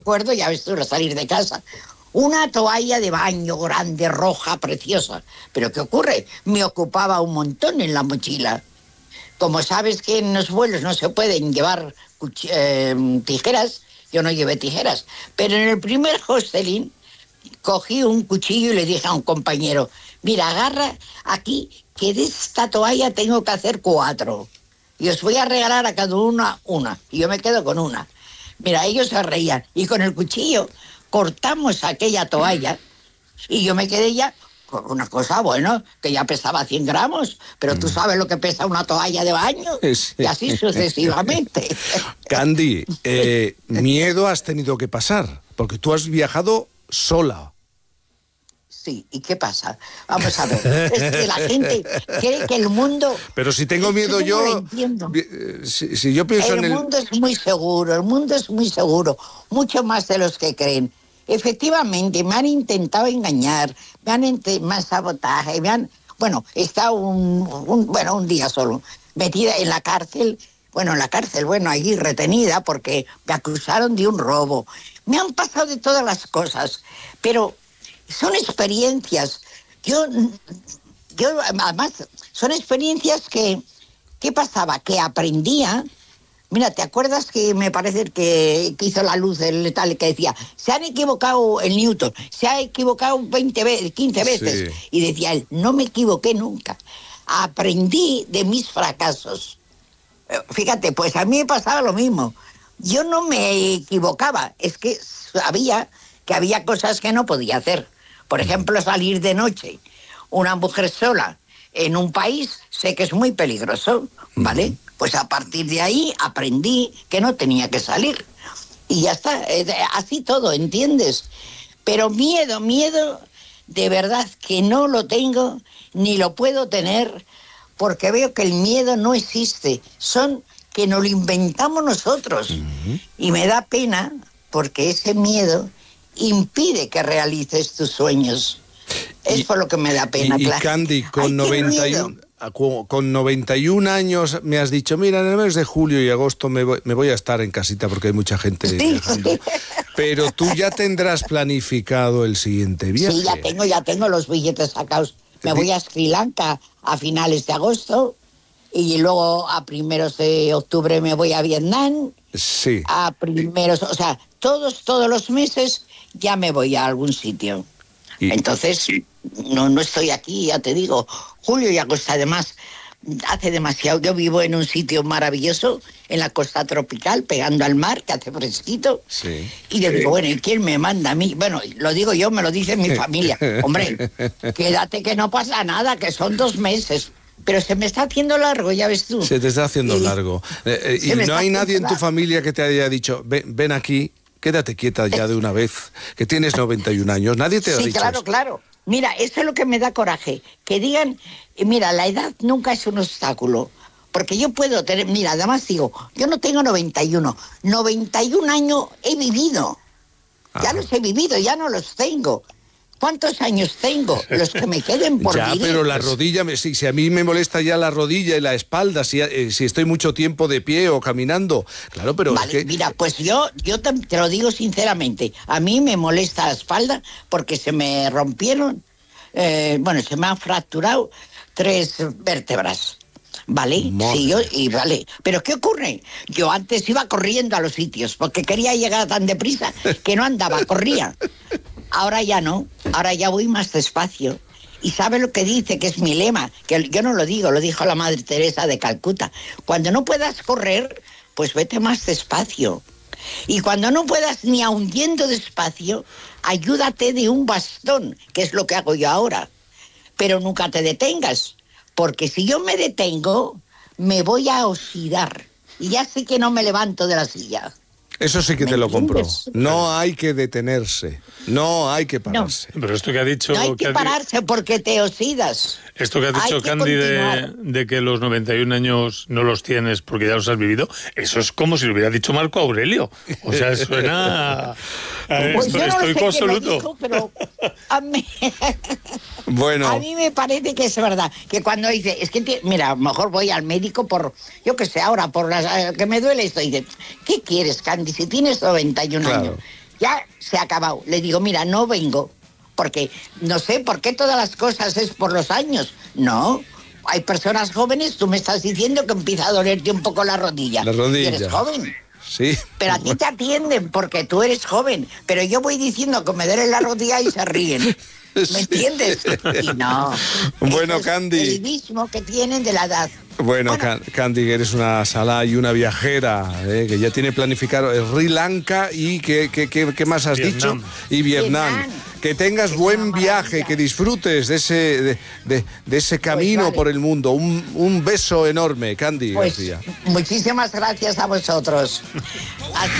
recuerdo, ya ves tú, al salir de casa, una toalla de baño grande, roja, preciosa. Pero ¿qué ocurre? Me ocupaba un montón en la mochila. Como sabes que en los vuelos no se pueden llevar tijeras, yo no llevé tijeras. Pero en el primer hostelín cogí un cuchillo y le dije a un compañero, mira, agarra aquí, que de esta toalla tengo que hacer 4. Y os voy a regalar a cada una. Y yo me quedo con una. Mira, ellos se reían. Y con el cuchillo cortamos aquella toalla y yo me quedé ya con una cosa, bueno, que ya pesaba 100 gramos, pero tú sabes lo que pesa una toalla de baño, Sí. y así sucesivamente. Candy, miedo has tenido que pasar, porque tú has viajado sola. Sí, ¿y qué pasa? Vamos a ver, es que la gente cree que el mundo... Pero si tengo miedo yo... No lo entiendo. Si yo pienso en El mundo es muy seguro, el mundo es muy seguro, mucho más de los que creen. Efectivamente, me han intentado engañar, me han sabotaje, bueno, he estado un día solo metida en la cárcel, allí retenida porque me acusaron de un robo. Me han pasado de todas las cosas, pero son experiencias. Yo además, son experiencias ¿qué pasaba? Que aprendía. Mira, ¿te acuerdas que me parece que hizo la luz el tal que decía, se han equivocado el Newton, se ha equivocado 15 veces? Sí. Y decía él, no me equivoqué nunca. Aprendí de mis fracasos. Fíjate, pues a mí me pasaba lo mismo. Yo no me equivocaba, es que sabía que había cosas que no podía hacer. Por ejemplo, salir de noche. Una mujer sola en un país, sé que es muy peligroso, ¿vale? Pues a partir de ahí aprendí que no tenía que salir. Y ya está, así todo, ¿entiendes? Pero miedo, de verdad que no lo tengo, ni lo puedo tener, porque veo que el miedo no existe. Son que nos lo inventamos nosotros. Y me da pena, porque ese miedo impide que realices tus sueños. Es por lo que me da pena, claro. Y Candy, con 91 años me has dicho, mira, en el mes de julio y agosto me voy a estar en casita porque hay mucha gente viajando. Pero tú ya tendrás planificado el siguiente viaje. Sí, ya tengo los billetes sacados. Me voy a Sri Lanka a finales de agosto y luego a primeros de octubre me voy a Vietnam. Sí. A primeros, o sea, todos los meses ya me voy a algún sitio. Entonces, no estoy aquí, ya te digo, julio y agosto. Además, hace demasiado. Yo vivo en un sitio maravilloso, en la costa tropical, pegando al mar, que hace fresquito. Sí. Y yo digo, bueno, ¿y quién me manda a mí? Bueno, lo digo yo, me lo dice mi familia. Hombre, quédate que no pasa nada, que son 2 meses. Pero se me está haciendo largo, ya ves tú. Se te está haciendo largo. Y no hay nadie en tu familia que te haya dicho, ven aquí, quédate quieta ya de una vez, que tienes 91 años. Nadie te ha dicho Sí, claro. Mira, eso es lo que me da coraje. Que digan, mira, la edad nunca es un obstáculo. Porque yo puedo tener, mira, además digo, yo no tengo 91. 91 años he vivido. Ya los he vivido, ya no los tengo. ¿Cuántos años tengo? Los que me queden por vivir. Ya, pero la rodilla, si a mí me molesta ya la rodilla y la espalda, si estoy mucho tiempo de pie o caminando, claro, pero vale, es que... Mira, pues yo te lo digo sinceramente, a mí me molesta la espalda porque se me rompieron, se me han fracturado 3 vértebras. ¿Vale? Sí, vale. Pero ¿qué ocurre? Yo antes iba corriendo a los sitios porque quería llegar tan deprisa que no andaba, corría. Ahora ya no, ahora ya voy más despacio. Y ¿sabe lo que dice? Que es mi lema, que yo no lo digo, lo dijo la Madre Teresa de Calcuta. Cuando no puedas correr, pues vete más despacio. Y cuando no puedas ni aun yendo despacio, ayúdate de un bastón, que es lo que hago yo ahora. Pero nunca te detengas, porque si yo me detengo, me voy a oxidar. Y ya sé que no me levanto de la silla. Eso sí que te lo compro. No hay que detenerse, no hay que pararse. No. Pero esto que ha dicho... No hay que pararse porque te oxidas. Esto que ha dicho Candy de que los 91 años no los tienes porque ya los has vivido, eso es como si lo hubiera dicho Marco Aurelio. O sea, suena... Pues estoy con absoluto. Dijo, pero a mí me parece que es verdad. Que cuando dice, es que, mira, a lo mejor voy al médico por, yo qué sé, ahora, por que me duele esto. Y dice, ¿qué quieres, Candy? Si tienes 91 años. ya se ha acabado. Le digo, mira, no vengo, porque no sé por qué todas las cosas es por los años. No, hay personas jóvenes, tú me estás diciendo que empieza a dolerte un poco la rodilla. La rodilla. Y eres joven. Sí. Pero a ti te atienden porque tú eres joven. Pero yo voy diciendo que me duele la rodilla y se ríen. ¿Me entiendes? Y no. Bueno, es Candy. el mismo que tienen de la edad. Bueno, Candy, que eres una salá y una viajera, que ya tiene planificado Sri Lanka y ¿qué más has Vietnam. dicho? Y Vietnam. Que tengas buen viaje, que disfrutes de ese camino vale. por el mundo. Un beso enorme, Candy Pues García. muchísimas gracias a vosotros. Hasta